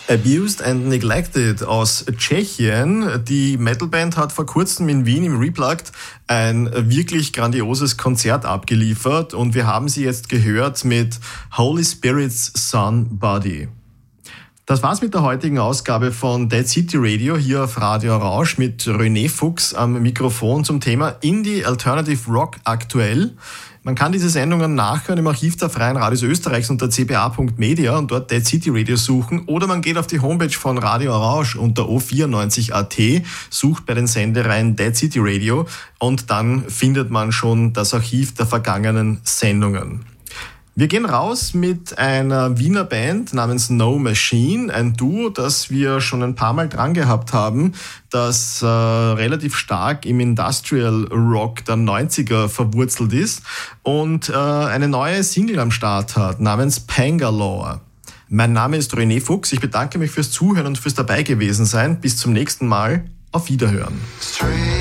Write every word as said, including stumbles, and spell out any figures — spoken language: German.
Abused and Neglected aus Tschechien. Die Metalband hat vor kurzem in Wien im Replugged ein wirklich grandioses Konzert abgeliefert und wir haben sie jetzt gehört mit Holy Spirit's Son Body. Das war's mit der heutigen Ausgabe von Dead City Radio hier auf Radio Rausch mit René Fuchs am Mikrofon zum Thema Indie Alternative Rock aktuell. Man kann diese Sendungen nachhören im Archiv der Freien Radios Österreichs unter c b a punkt media und dort Dead City Radio suchen oder man geht auf die Homepage von Radio Rausch unter o vierundneunzig punkt a t, sucht bei den Sendereihen Dead City Radio und dann findet man schon das Archiv der vergangenen Sendungen. Wir gehen raus mit einer Wiener Band namens No Machine, ein Duo, das wir schon ein paar Mal dran gehabt haben, das äh, relativ stark im Industrial Rock der neunziger verwurzelt ist und äh, eine neue Single am Start hat, namens Bangalore. Mein Name ist René Fuchs, ich bedanke mich fürs Zuhören und fürs dabei gewesen sein. Bis zum nächsten Mal, auf Wiederhören.